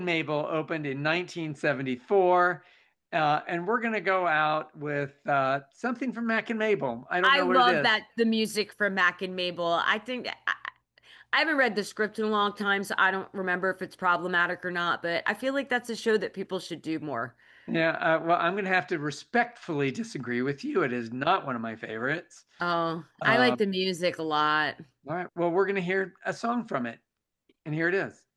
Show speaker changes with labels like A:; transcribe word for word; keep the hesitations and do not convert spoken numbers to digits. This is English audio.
A: Mabel opened in nineteen seventy-four, uh, and we're going to go out with uh, something from Mac and Mabel. I don't
B: I
A: know what it
B: love
A: is.
B: that the music for Mac and Mabel. I think I, I haven't read the script in a long time, so I don't remember if it's problematic or not, but I feel like that's a show that people should do more.
A: Yeah, uh, well, I'm going to have to respectfully disagree with you. It is not one of my favorites.
B: Oh, I
A: Uh,
B: like the music a lot.
A: all right, well, we're going to hear a song from it, and here it is.